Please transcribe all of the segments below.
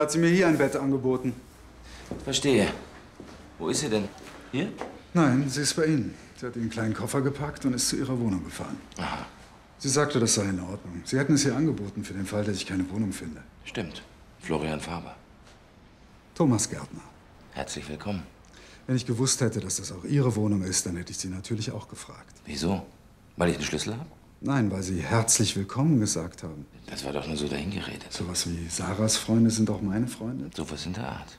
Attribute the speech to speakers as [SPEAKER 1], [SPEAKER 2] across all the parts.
[SPEAKER 1] Hat sie mir hier ein Bett angeboten.
[SPEAKER 2] Verstehe. Wo ist sie denn? Hier?
[SPEAKER 1] Nein, sie ist bei Ihnen. Sie hat ihren kleinen Koffer gepackt und ist zu ihrer Wohnung gefahren.
[SPEAKER 2] Aha.
[SPEAKER 1] Sie sagte, das sei in Ordnung. Sie hätten es ihr angeboten für den Fall, dass ich keine Wohnung finde.
[SPEAKER 2] Stimmt. Florian Faber.
[SPEAKER 1] Thomas Gärtner.
[SPEAKER 2] Herzlich willkommen.
[SPEAKER 1] Wenn ich gewusst hätte, dass das auch Ihre Wohnung ist, dann hätte ich Sie natürlich auch gefragt.
[SPEAKER 2] Wieso? Weil ich einen Schlüssel habe?
[SPEAKER 1] Nein, weil Sie herzlich willkommen gesagt haben.
[SPEAKER 2] Das war doch nur so dahingeredet.
[SPEAKER 1] Sowas wie Sarahs Freunde sind auch meine Freunde.
[SPEAKER 2] Sowas in der Art.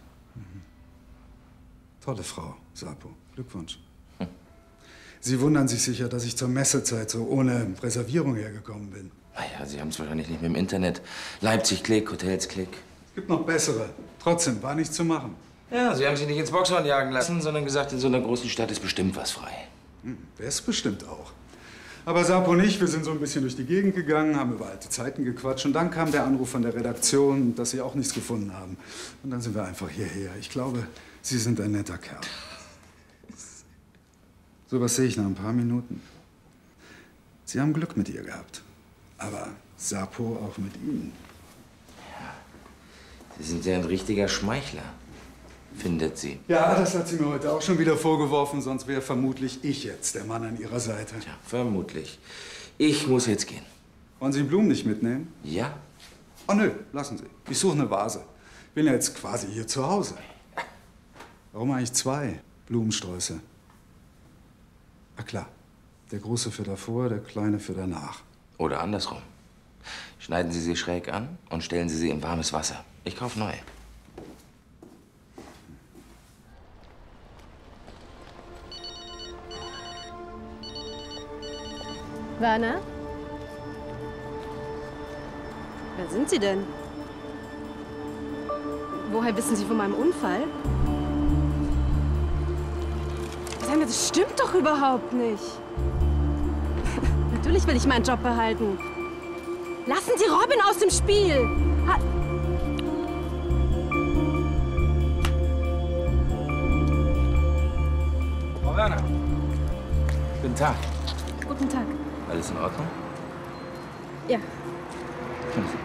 [SPEAKER 1] Tolle Frau, Sapo. Glückwunsch. Sie wundern sich sicher, dass ich zur Messezeit so ohne Reservierung hergekommen bin.
[SPEAKER 2] Naja, Sie haben es wahrscheinlich nicht mit dem Internet. Leipzig Klick, Hotels Klick.
[SPEAKER 1] Es gibt noch bessere. Trotzdem war nichts zu machen.
[SPEAKER 2] Ja, Sie haben sich nicht ins Boxhorn jagen lassen, sondern gesagt, in so einer großen Stadt ist bestimmt was frei.
[SPEAKER 1] Das bestimmt auch. Aber Sapo und ich, wir sind so ein bisschen durch die Gegend gegangen, haben über alte Zeiten gequatscht. Und dann kam der Anruf von der Redaktion, dass sie auch nichts gefunden haben. Und dann sind wir einfach hierher. Ich glaube, Sie sind ein netter Kerl. So was sehe ich nach ein paar Minuten. Sie haben Glück mit ihr gehabt. Aber Sapo auch mit Ihnen.
[SPEAKER 2] Ja, Sie sind ja ein richtiger Schmeichler, findet sie.
[SPEAKER 1] Ja, das hat sie mir heute auch schon wieder vorgeworfen. Sonst wäre vermutlich ich jetzt der Mann an ihrer Seite.
[SPEAKER 2] Tja, vermutlich. Ich muss jetzt gehen.
[SPEAKER 1] Wollen Sie Blumen nicht mitnehmen?
[SPEAKER 2] Ja?
[SPEAKER 1] Oh, nö, lassen Sie. Ich suche eine Vase. Bin ja jetzt quasi hier zu Hause. Warum eigentlich 2 Blumensträuße? Ah, klar. Der große für davor, der kleine für danach.
[SPEAKER 2] Oder andersrum. Schneiden Sie sie schräg an und stellen Sie sie in warmes Wasser. Ich kaufe neue.
[SPEAKER 3] Werner? Wer sind Sie denn? Woher wissen Sie von meinem Unfall? Sag mir, das stimmt doch überhaupt nicht. Natürlich will ich meinen Job behalten. Lassen Sie Robin aus dem Spiel!
[SPEAKER 2] Frau Werner. Guten Tag.
[SPEAKER 3] Guten Tag.
[SPEAKER 2] Alles in Ordnung?
[SPEAKER 3] Ja.
[SPEAKER 2] Kommen Sie.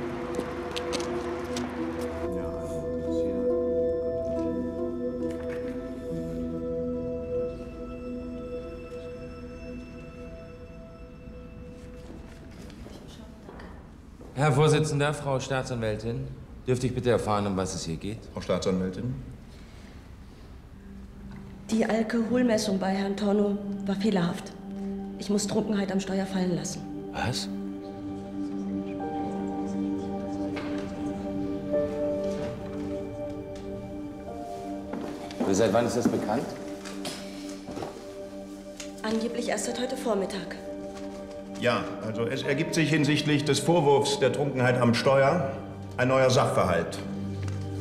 [SPEAKER 2] Herr Vorsitzender, Frau Staatsanwältin, dürfte ich bitte erfahren, um was es hier geht?
[SPEAKER 4] Frau Staatsanwältin?
[SPEAKER 5] Die Alkoholmessung bei Herrn Tornow war fehlerhaft. Ich muss Trunkenheit am Steuer fallen lassen.
[SPEAKER 2] Was? Seit wann ist das bekannt?
[SPEAKER 5] Angeblich erst seit heute Vormittag.
[SPEAKER 4] Ja, also es ergibt sich hinsichtlich des Vorwurfs der Trunkenheit am Steuer ein neuer Sachverhalt.